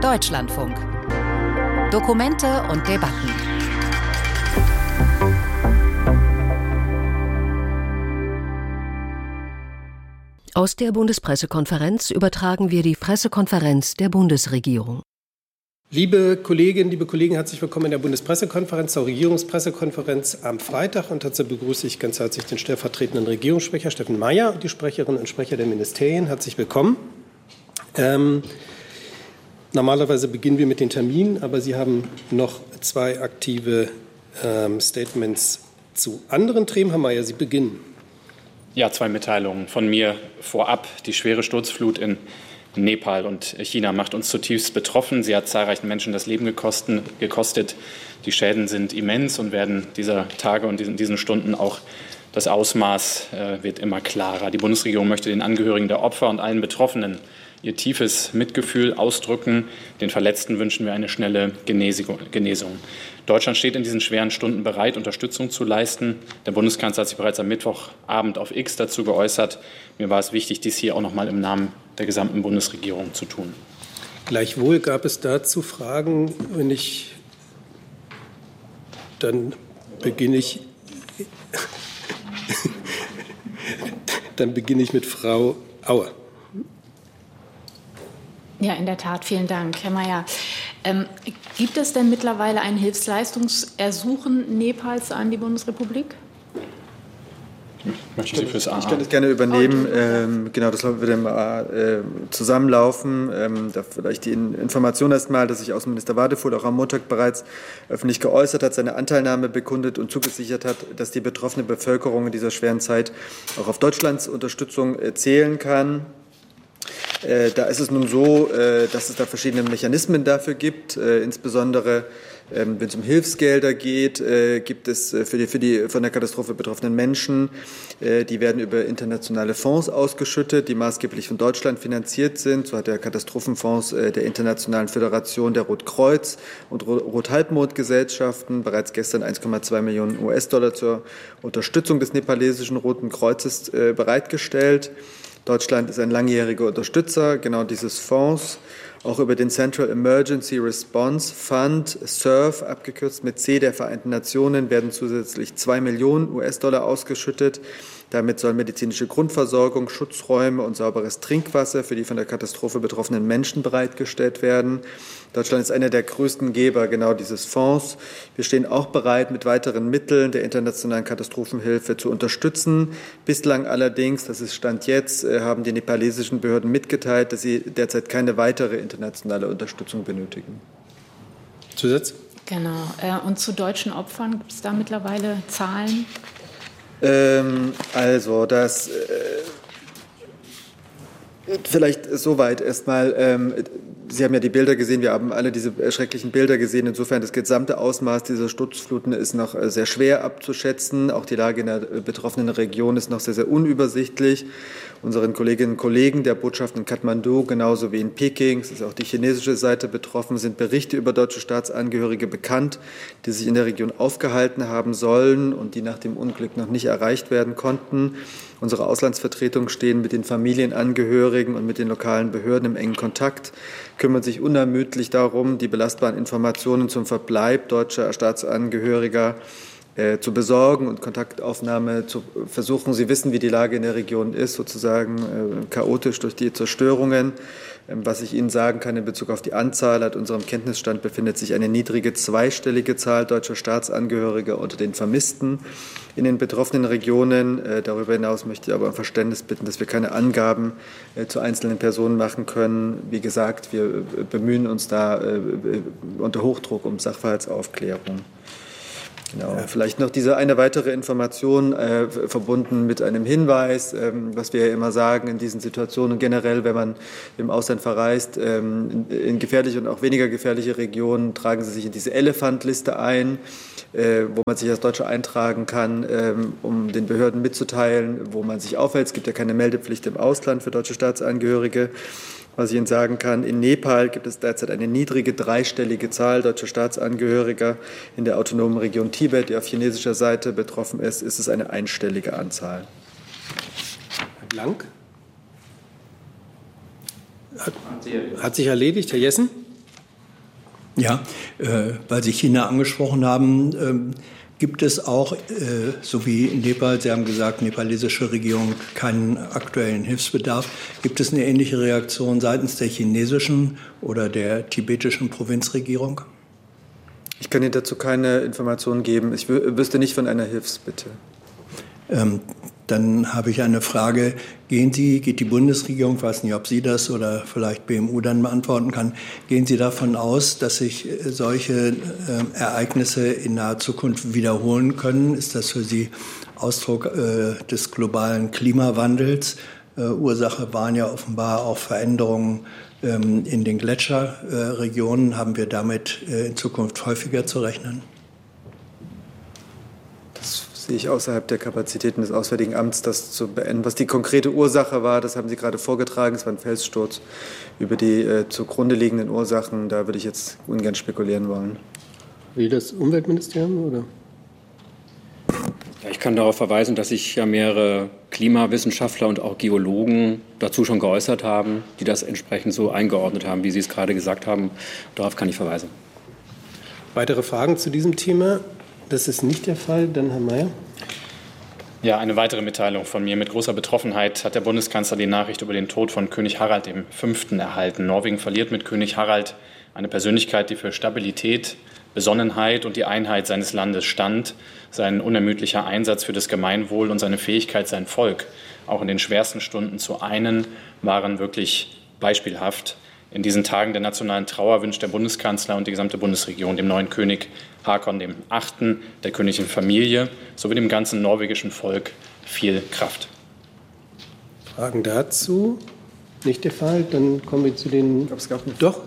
Deutschlandfunk. Dokumente und Debatten. Aus der Bundespressekonferenz übertragen wir die Pressekonferenz der Bundesregierung. Liebe Kolleginnen, liebe Kollegen, herzlich willkommen in der Bundespressekonferenz, zur Regierungspressekonferenz am Freitag. Und dazu begrüße ich ganz herzlich den stellvertretenden Regierungssprecher Steffen Mayer und die Sprecherinnen und Sprecher der Ministerien. Herzlich willkommen. Normalerweise beginnen wir mit den Terminen, aber Sie haben noch zwei aktive Statements zu anderen Themen. Herr Mayer, Sie beginnen. Ja, zwei Mitteilungen von mir vorab. Die schwere Sturzflut in Nepal und China macht uns zutiefst betroffen. Sie hat zahlreichen Menschen das Leben gekostet. Die Schäden sind immens und werden dieser Tage und in diesen Stunden auch das Ausmaß wird immer klarer. Die Bundesregierung möchte den Angehörigen der Opfer und allen Betroffenen ihr tiefes Mitgefühl ausdrücken. Den Verletzten wünschen wir eine schnelle Genesung. Deutschland steht in diesen schweren Stunden bereit, Unterstützung zu leisten. Der Bundeskanzler hat sich bereits am Mittwochabend auf X dazu geäußert. Mir war es wichtig, dies hier auch noch mal im Namen der gesamten Bundesregierung zu tun. Gleichwohl gab es dazu Fragen. Dann beginne ich mit Frau Auer. Ja, in der Tat. Vielen Dank, Herr Mayer. Gibt es denn mittlerweile ein Hilfsleistungsersuchen Nepals an die Bundesrepublik? Möchten Sie fürs AA? Ich kann das gerne übernehmen. Genau, das wird im AA zusammenlaufen. Da vielleicht die Information erstmal, dass sich Außenminister Wadefuhl auch am Montag bereits öffentlich geäußert hat, seine Anteilnahme bekundet und zugesichert hat, dass die betroffene Bevölkerung in dieser schweren Zeit auch auf Deutschlands Unterstützung zählen kann. Da ist es nun so, dass es da verschiedene Mechanismen dafür gibt. Insbesondere, wenn es um Hilfsgelder geht, gibt es für die von der Katastrophe betroffenen Menschen, die werden über internationale Fonds ausgeschüttet, die maßgeblich von Deutschland finanziert sind. So hat der Katastrophenfonds der Internationalen Föderation der Rotkreuz- und Rothalbmondgesellschaften bereits gestern 1,2 Millionen US-Dollar zur Unterstützung des nepalesischen Roten Kreuzes bereitgestellt. Deutschland ist ein langjähriger Unterstützer genau dieses Fonds. Auch über den Central Emergency Response Fund, CERF, abgekürzt mit C der Vereinten Nationen, werden zusätzlich 2 Millionen US-Dollar ausgeschüttet. Damit soll medizinische Grundversorgung, Schutzräume und sauberes Trinkwasser für die von der Katastrophe betroffenen Menschen bereitgestellt werden. Deutschland ist einer der größten Geber genau dieses Fonds. Wir stehen auch bereit, mit weiteren Mitteln der internationalen Katastrophenhilfe zu unterstützen. Bislang allerdings, das ist Stand jetzt, haben die nepalesischen Behörden mitgeteilt, dass sie derzeit keine weitere internationale Unterstützung benötigen. Zusatz? Genau. Und zu deutschen Opfern gibt es da mittlerweile Zahlen? Also, das vielleicht soweit erstmal. Sie haben ja die Bilder gesehen, wir haben alle diese schrecklichen Bilder gesehen. Insofern das gesamte Ausmaß dieser Sturzfluten ist noch sehr schwer abzuschätzen. Auch die Lage in der betroffenen Region ist noch sehr, sehr unübersichtlich. Unseren Kolleginnen und Kollegen der Botschaften in Kathmandu, genauso wie in Peking, es ist auch die chinesische Seite betroffen, sind Berichte über deutsche Staatsangehörige bekannt, die sich in der Region aufgehalten haben sollen und die nach dem Unglück noch nicht erreicht werden konnten. Unsere Auslandsvertretungen stehen mit den Familienangehörigen und mit den lokalen Behörden im engen Kontakt, kümmern sich unermüdlich darum, die belastbaren Informationen zum Verbleib deutscher Staatsangehöriger zu besorgen und Kontaktaufnahme zu versuchen. Sie wissen, wie die Lage in der Region ist, sozusagen chaotisch durch die Zerstörungen. Was ich Ihnen sagen kann in Bezug auf die Anzahl, laut unserem Kenntnisstand befindet sich eine niedrige zweistellige Zahl deutscher Staatsangehöriger unter den Vermissten in den betroffenen Regionen. Darüber hinaus möchte ich aber um Verständnis bitten, dass wir keine Angaben zu einzelnen Personen machen können. Wie gesagt, wir bemühen uns da unter Hochdruck um Sachverhaltsaufklärung. Genau. Vielleicht noch diese eine weitere Information verbunden mit einem Hinweis, was wir ja immer sagen in diesen Situationen generell, wenn man im Ausland verreist, in gefährliche und auch weniger gefährliche Regionen, tragen Sie sich in diese Elephant-Liste ein, wo man sich als Deutscher eintragen kann, um den Behörden mitzuteilen, wo man sich aufhält. Es gibt ja keine Meldepflicht im Ausland für deutsche Staatsangehörige. Was ich Ihnen sagen kann, in Nepal gibt es derzeit eine niedrige dreistellige Zahl deutscher Staatsangehöriger. In der autonomen Region Tibet, die auf chinesischer Seite betroffen ist, ist es eine einstellige Anzahl. Herr Blank? Hat sich erledigt. Herr Jessen? Ja, weil Sie China angesprochen haben, gibt es auch, so wie in Nepal, Sie haben gesagt, nepalesische Regierung keinen aktuellen Hilfsbedarf, gibt es eine ähnliche Reaktion seitens der chinesischen oder der tibetischen Provinzregierung? Ich kann Ihnen dazu keine Informationen geben. Ich wüsste nicht von einer Hilfsbitte. Dann habe ich eine Frage. Geht die Bundesregierung, ich weiß nicht, ob Sie das oder vielleicht BMU dann beantworten kann, gehen Sie davon aus, dass sich solche Ereignisse in naher Zukunft wiederholen können? Ist das für Sie Ausdruck des globalen Klimawandels? Ursache waren ja offenbar auch Veränderungen in den Gletscherregionen. Haben wir damit in Zukunft häufiger zu rechnen? Das sehe ich außerhalb der Kapazitäten des Auswärtigen Amts, das zu beenden. Was die konkrete Ursache war, das haben Sie gerade vorgetragen. Es war ein Felssturz. Über die zugrunde liegenden Ursachen, da würde ich jetzt ungern spekulieren wollen. Will das Umweltministerium oder? Ja, ich kann darauf verweisen, dass sich ja mehrere Klimawissenschaftler und auch Geologen dazu schon geäußert haben, die das entsprechend so eingeordnet haben, wie Sie es gerade gesagt haben. Darauf kann ich verweisen. Weitere Fragen zu diesem Thema? Das ist nicht der Fall. Dann Herr Mayer. Ja, eine weitere Mitteilung von mir. Mit großer Betroffenheit hat der Bundeskanzler die Nachricht über den Tod von König Harald V. erhalten. Norwegen verliert mit König Harald eine Persönlichkeit, die für Stabilität, Besonnenheit und die Einheit seines Landes stand. Sein unermüdlicher Einsatz für das Gemeinwohl und seine Fähigkeit, sein Volk auch in den schwersten Stunden zu einen, waren wirklich beispielhaft. In diesen Tagen der nationalen Trauer wünscht der Bundeskanzler und die gesamte Bundesregierung dem neuen König Haakon VIII., der königlichen Familie sowie dem ganzen norwegischen Volk viel Kraft. Fragen dazu? Nicht der Fall. Dann kommen wir zu den... Doch.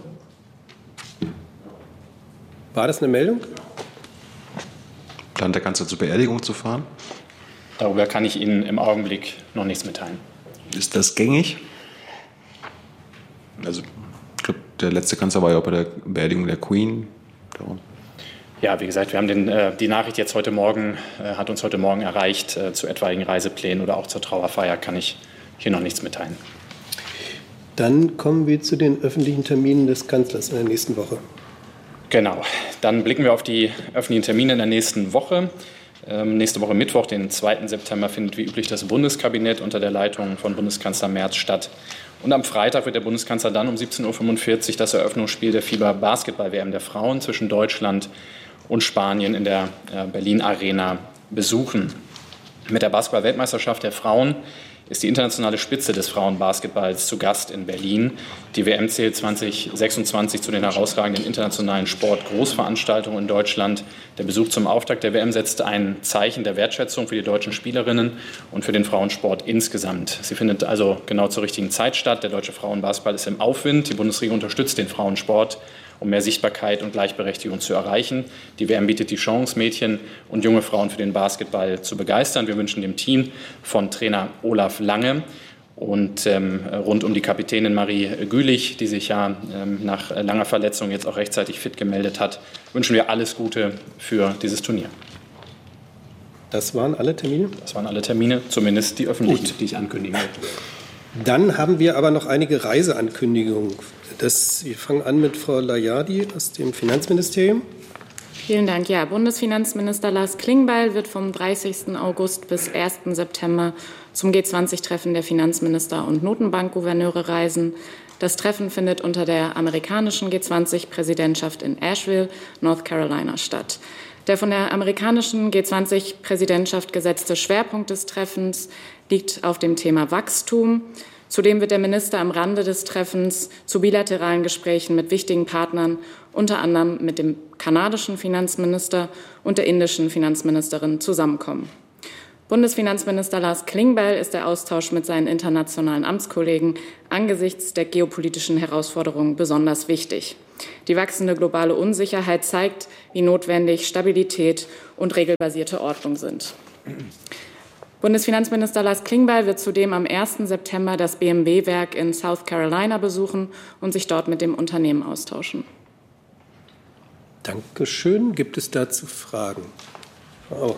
War das eine Meldung? Plant der Kanzler zur Beerdigung zu fahren? Darüber kann ich Ihnen im Augenblick noch nichts mitteilen. Ist das gängig? Also, ich glaube, der letzte Kanzler war ja auch bei der Beerdigung der Queen. Darum. Ja, wie gesagt, wir haben die Nachricht jetzt heute Morgen, hat uns heute Morgen erreicht. Zu etwaigen Reiseplänen oder auch zur Trauerfeier kann ich hier noch nichts mitteilen. Dann kommen wir zu den öffentlichen Terminen des Kanzlers in der nächsten Woche. Genau, dann blicken wir auf die öffentlichen Termine in der nächsten Woche. Nächste Woche Mittwoch, den 2. September, findet wie üblich das Bundeskabinett unter der Leitung von Bundeskanzler Merz statt. Und am Freitag wird der Bundeskanzler dann um 17.45 Uhr das Eröffnungsspiel der FIBA-Basketball-WM der Frauen zwischen Deutschland und Spanien in der Berlin Arena besuchen. Mit der Basketball-Weltmeisterschaft der Frauen ist die internationale Spitze des Frauenbasketballs zu Gast in Berlin. Die WM zählt 2026 zu den herausragenden internationalen Sportgroßveranstaltungen in Deutschland. Der Besuch zum Auftakt der WM setzte ein Zeichen der Wertschätzung für die deutschen Spielerinnen und für den Frauensport insgesamt. Sie findet also genau zur richtigen Zeit statt. Der deutsche Frauenbasketball ist im Aufwind. Die Bundesregierung unterstützt den Frauensport, um mehr Sichtbarkeit und Gleichberechtigung zu erreichen. Die WM bietet die Chance, Mädchen und junge Frauen für den Basketball zu begeistern. Wir wünschen dem Team von Trainer Olaf Lange und rund um die Kapitänin Marie Gülich, die sich ja nach langer Verletzung jetzt auch rechtzeitig fit gemeldet hat, wünschen wir alles Gute für dieses Turnier. Das waren alle Termine? Das waren alle Termine, zumindest die öffentlichen, die ich ankündigen wollte. Dann haben wir aber noch einige Reiseankündigungen. Wir fangen an mit Frau Layadi aus dem Finanzministerium. Vielen Dank. Ja, Bundesfinanzminister Lars Klingbeil wird vom 30. August bis 1. September zum G20-Treffen der Finanzminister und Notenbankgouverneure reisen. Das Treffen findet unter der amerikanischen G20-Präsidentschaft in Asheville, North Carolina, statt. Der von der amerikanischen G20-Präsidentschaft gesetzte Schwerpunkt des Treffens liegt auf dem Thema Wachstum. Zudem wird der Minister am Rande des Treffens zu bilateralen Gesprächen mit wichtigen Partnern, unter anderem mit dem kanadischen Finanzminister und der indischen Finanzministerin, zusammenkommen. Bundesfinanzminister Lars Klingbeil ist der Austausch mit seinen internationalen Amtskollegen angesichts der geopolitischen Herausforderungen besonders wichtig. Die wachsende globale Unsicherheit zeigt, wie notwendig Stabilität und regelbasierte Ordnung sind. Bundesfinanzminister Lars Klingbeil wird zudem am 1. September das BMW-Werk in South Carolina besuchen und sich dort mit dem Unternehmen austauschen. Dankeschön. Gibt es dazu Fragen? Frau.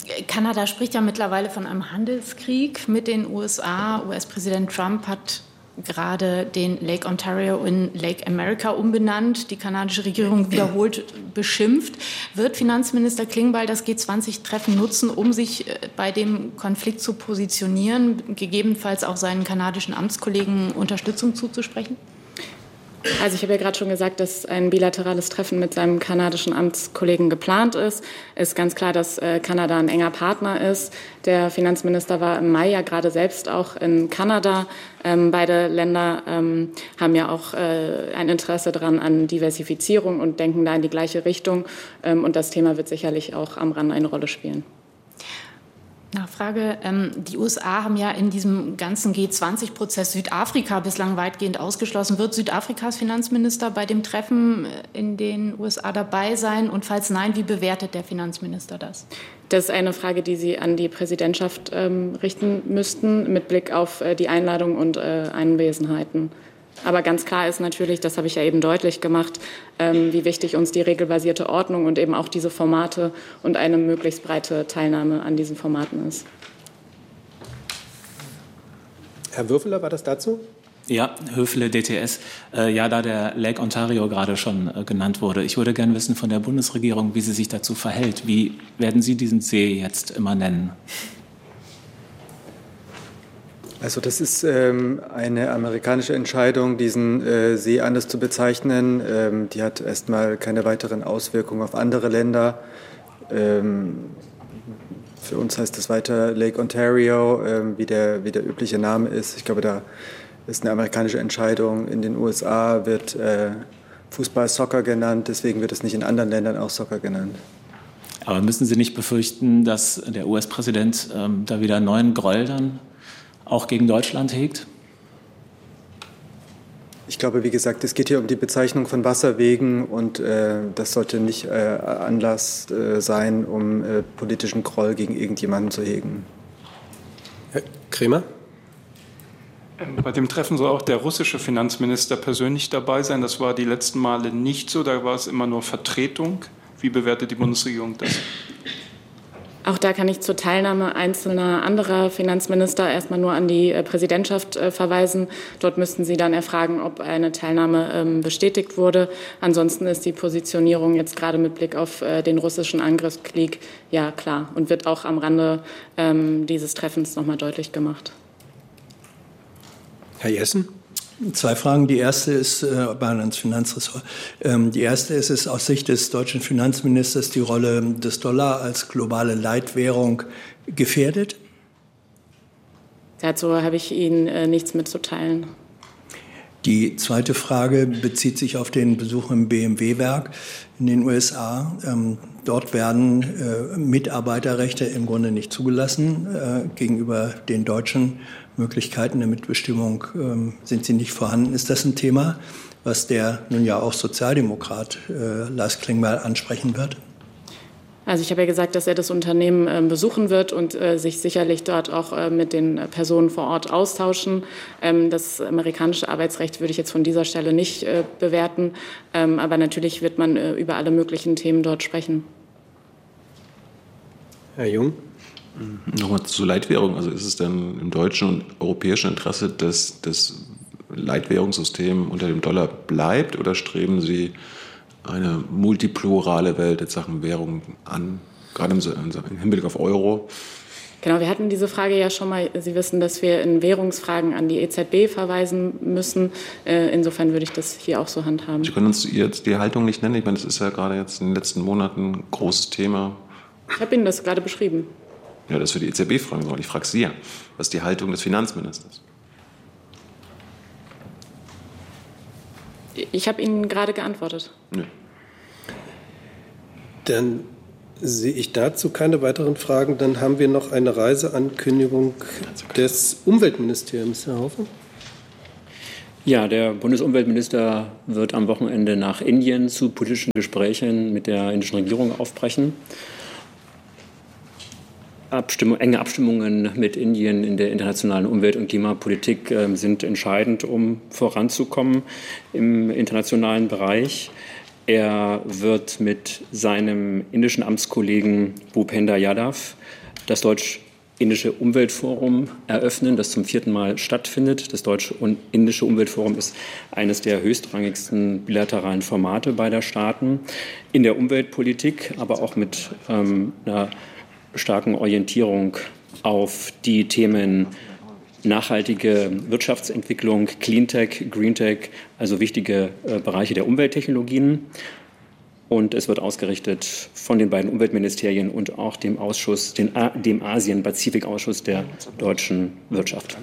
Kanada spricht ja mittlerweile von einem Handelskrieg mit den USA. US-Präsident Trump hat gerade den Lake Ontario in Lake America umbenannt. Die kanadische Regierung wiederholt beschimpft. Wird Finanzminister Klingbeil das G20-Treffen nutzen, um sich bei dem Konflikt zu positionieren, gegebenenfalls auch seinen kanadischen Amtskollegen Unterstützung zuzusprechen? Also ich habe ja gerade schon gesagt, dass ein bilaterales Treffen mit seinem kanadischen Amtskollegen geplant ist. Es ist ganz klar, dass Kanada ein enger Partner ist. Der Finanzminister war im Mai ja gerade selbst auch in Kanada. Beide Länder haben ja auch ein Interesse daran an Diversifizierung und denken da in die gleiche Richtung. Und das Thema wird sicherlich auch am Rande eine Rolle spielen. Nachfrage. Die USA haben ja in diesem ganzen G20-Prozess Südafrika bislang weitgehend ausgeschlossen. Wird Südafrikas Finanzminister bei dem Treffen in den USA dabei sein? Und falls nein, wie bewertet der Finanzminister das? Das ist eine Frage, die Sie an die Präsidentschaft richten müssten, mit Blick auf die Einladung und Anwesenheiten. Aber ganz klar ist natürlich, das habe ich ja eben deutlich gemacht, wie wichtig uns die regelbasierte Ordnung und eben auch diese Formate und eine möglichst breite Teilnahme an diesen Formaten ist. Herr Würfeler, war das dazu? Ja, Höfle, DTS. Ja, da der Lake Ontario gerade schon genannt wurde. Ich würde gerne wissen von der Bundesregierung, wie sie sich dazu verhält. Wie werden Sie diesen See jetzt immer nennen? Also das ist eine amerikanische Entscheidung, diesen See anders zu bezeichnen. Die hat erstmal keine weiteren Auswirkungen auf andere Länder. Für uns heißt das weiter Lake Ontario, wie der übliche Name ist. Ich glaube, da ist eine amerikanische Entscheidung. In den USA wird Fußball Soccer genannt, deswegen wird es nicht in anderen Ländern auch Soccer genannt. Aber müssen Sie nicht befürchten, dass der US-Präsident da wieder neuen Groll dann auch gegen Deutschland hegt? Ich glaube, wie gesagt, es geht hier um die Bezeichnung von Wasserwegen und das sollte nicht Anlass sein, um politischen Groll gegen irgendjemanden zu hegen. Herr Kremer? Bei dem Treffen soll auch der russische Finanzminister persönlich dabei sein. Das war die letzten Male nicht so, da war es immer nur Vertretung. Wie bewertet die Bundesregierung das? Auch da kann ich zur Teilnahme einzelner anderer Finanzminister erstmal nur an die Präsidentschaft verweisen. Dort müssten Sie dann erfragen, ob eine Teilnahme bestätigt wurde. Ansonsten ist die Positionierung jetzt gerade mit Blick auf den russischen Angriffskrieg ja klar und wird auch am Rande dieses Treffens nochmal deutlich gemacht. Herr Jessen? Zwei Fragen. Die erste ist ans Finanzressort. Die erste ist es aus Sicht des deutschen Finanzministers die Rolle des Dollar als globale Leitwährung gefährdet? Dazu habe ich Ihnen nichts mitzuteilen. Die zweite Frage bezieht sich auf den Besuch im BMW-Werk in den USA. Dort werden Mitarbeiterrechte im Grunde nicht zugelassen. Gegenüber den deutschen Möglichkeiten der Mitbestimmung sind sie nicht vorhanden. Ist das ein Thema, was der nun ja auch Sozialdemokrat Lars Klingbeil ansprechen wird? Also ich habe ja gesagt, dass er das Unternehmen besuchen wird und sich sicherlich dort auch mit den Personen vor Ort austauschen. Das amerikanische Arbeitsrecht würde ich jetzt von dieser Stelle nicht bewerten. Aber natürlich wird man über alle möglichen Themen dort sprechen. Herr Jung? Nochmal zur Leitwährung. Also ist es dann im deutschen und europäischen Interesse, dass das Leitwährungssystem unter dem Dollar bleibt, oder streben Sie eine multiplurale Welt in Sachen Währung an, gerade im Hinblick auf Euro? Genau, wir hatten diese Frage ja schon mal. Sie wissen, dass wir in Währungsfragen an die EZB verweisen müssen. Insofern würde ich das hier auch so handhaben. Sie können uns jetzt die Haltung nicht nennen. Ich meine, das ist ja gerade jetzt in den letzten Monaten ein großes Thema. Ich habe Ihnen das gerade beschrieben. Ja, das für die EZB fragen soll. Ich frage Sie ja. Was ist die Haltung des Finanzministers? Ich habe Ihnen gerade geantwortet. Nö. Dann sehe ich dazu keine weiteren Fragen. Dann haben wir noch eine Reiseankündigung des Umweltministeriums, Herr Haufe. Ja, der Bundesumweltminister wird am Wochenende nach Indien zu politischen Gesprächen mit der indischen Regierung aufbrechen. Enge Abstimmungen mit Indien in der internationalen Umwelt- und Klimapolitik sind entscheidend, um voranzukommen im internationalen Bereich. Er wird mit seinem indischen Amtskollegen Bhupender Yadav das Indische Umweltforum eröffnen, das zum 4. Mal stattfindet. Das Deutsche und Indische Umweltforum ist eines der höchstrangigsten bilateralen Formate beider Staaten in der Umweltpolitik, aber auch mit einer starken Orientierung auf die Themen nachhaltige Wirtschaftsentwicklung, Cleantech, Greentech, also wichtige Bereiche der Umwelttechnologien. Und es wird ausgerichtet von den beiden Umweltministerien und auch dem Ausschuss, dem Asien-Pazifik-Ausschuss der deutschen Wirtschaft.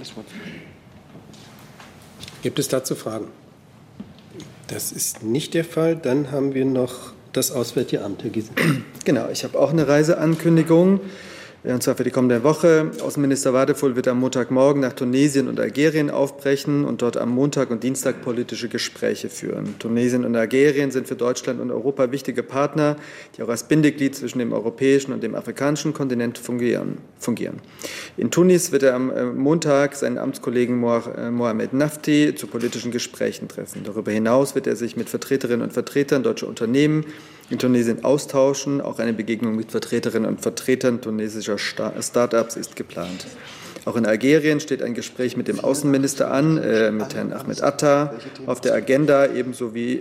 Gibt es dazu Fragen? Das ist nicht der Fall. Dann haben wir noch das Auswärtige Amt, Herr Giesen. Genau, ich habe auch eine Reiseankündigung. Und zwar für die kommende Woche. Außenminister Wadefull wird am Montagmorgen nach Tunesien und Algerien aufbrechen und dort am Montag und Dienstag politische Gespräche führen. Tunesien und Algerien sind für Deutschland und Europa wichtige Partner, die auch als Bindeglied zwischen dem europäischen und dem afrikanischen Kontinent fungieren. In Tunis wird er am Montag seinen Amtskollegen Mohamed Nafti zu politischen Gesprächen treffen. Darüber hinaus wird er sich mit Vertreterinnen und Vertretern deutscher Unternehmen in Tunesien austauschen. Auch eine Begegnung mit Vertreterinnen und Vertretern tunesischer Start-ups ist geplant. Auch in Algerien steht ein Gespräch mit dem Außenminister an, mit Herrn Ahmed Atta, auf der Agenda ebenso wie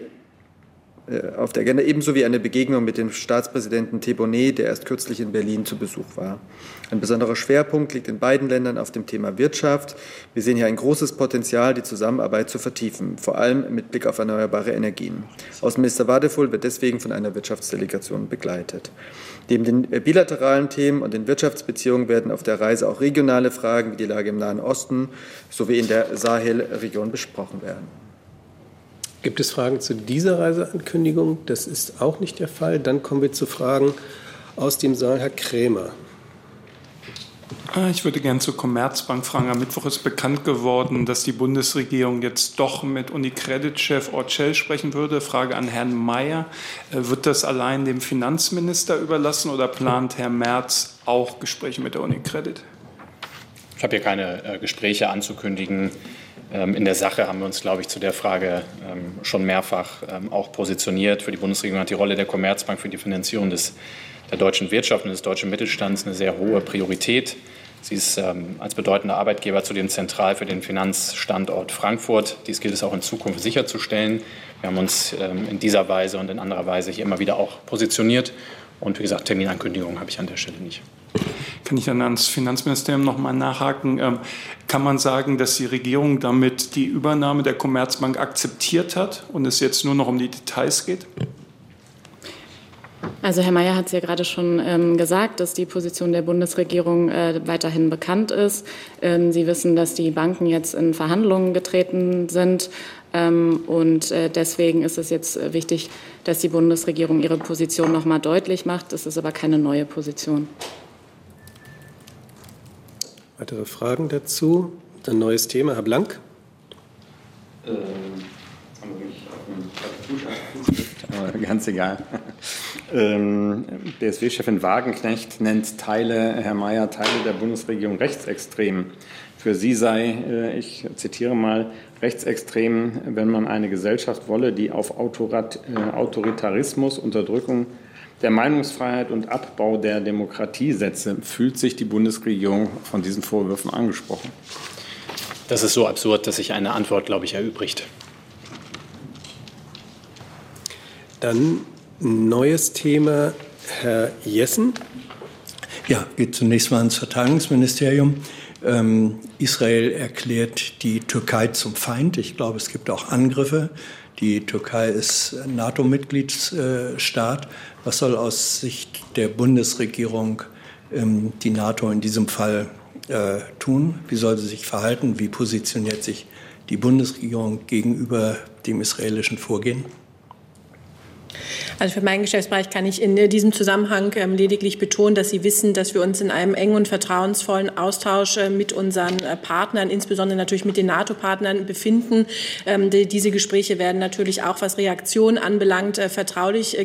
eine Begegnung mit dem Staatspräsidenten Tebboune, der erst kürzlich in Berlin zu Besuch war. Ein besonderer Schwerpunkt liegt in beiden Ländern auf dem Thema Wirtschaft. Wir sehen hier ein großes Potenzial, die Zusammenarbeit zu vertiefen, vor allem mit Blick auf erneuerbare Energien. Außenminister Wadefull wird deswegen von einer Wirtschaftsdelegation begleitet. Neben den bilateralen Themen und den Wirtschaftsbeziehungen werden auf der Reise auch regionale Fragen wie die Lage im Nahen Osten sowie in der Sahel-Region besprochen werden. Gibt es Fragen zu dieser Reiseankündigung? Das ist auch nicht der Fall. Dann kommen wir zu Fragen aus dem Saal. Herr Krämer. Ich würde gerne zur Commerzbank fragen. Am Mittwoch ist bekannt geworden, dass die Bundesregierung jetzt doch mit UniCredit-Chef Orcel sprechen würde. Frage an Herrn Mayer. Wird das allein dem Finanzminister überlassen oder plant Herr Merz auch Gespräche mit der UniCredit? Ich habe hier keine Gespräche anzukündigen. In der Sache haben wir uns, glaube ich, zu der Frage schon mehrfach auch positioniert. Für die Bundesregierung hat die Rolle der Commerzbank für die Finanzierung der deutschen Wirtschaft und des deutschen Mittelstands eine sehr hohe Priorität. Sie ist als bedeutender Arbeitgeber zudem zentral für den Finanzstandort Frankfurt. Dies gilt es auch in Zukunft sicherzustellen. Wir haben uns in dieser Weise und in anderer Weise hier immer wieder auch positioniert. Und wie gesagt, Terminankündigungen habe ich an der Stelle nicht. Kann ich dann ans Finanzministerium noch mal nachhaken? Kann man sagen, dass die Regierung damit die Übernahme der Commerzbank akzeptiert hat und es jetzt nur noch um die Details geht? Also Herr Mayer hat es ja gerade schon gesagt, dass die Position der Bundesregierung weiterhin bekannt ist. Sie wissen, dass die Banken jetzt in Verhandlungen getreten sind. Und deswegen ist es jetzt wichtig, dass die Bundesregierung ihre Position noch mal deutlich macht. Das ist aber keine neue Position. Weitere Fragen dazu? Ein neues Thema. Herr Blank. Ganz egal. BSW-Chefin Wagenknecht nennt Herr Mayer, Teile der Bundesregierung rechtsextrem. Für sie sei, ich zitiere mal, rechtsextrem, wenn man eine Gesellschaft wolle, die auf Autoritarismus, Unterdrückung der Meinungsfreiheit und Abbau der Demokratie setze. Fühlt sich die Bundesregierung von diesen Vorwürfen angesprochen? Das ist so absurd, dass sich eine Antwort, glaube ich, erübrigt. Dann neues Thema, Herr Jessen. Ja, geht zunächst mal ans Verteidigungsministerium. Israel erklärt die Türkei zum Feind. Ich glaube, es gibt auch Angriffe. Die Türkei ist NATO-Mitgliedsstaat. Was soll aus Sicht der Bundesregierung die NATO in diesem Fall tun? Wie soll sie sich verhalten? Wie positioniert sich die Bundesregierung gegenüber dem israelischen Vorgehen? Also für meinen Geschäftsbereich kann ich in diesem Zusammenhang lediglich betonen, dass Sie wissen, dass wir uns in einem engen und vertrauensvollen Austausch mit unseren Partnern, insbesondere natürlich mit den NATO-Partnern, befinden. Diese Gespräche werden natürlich auch, was Reaktionen anbelangt, vertraulich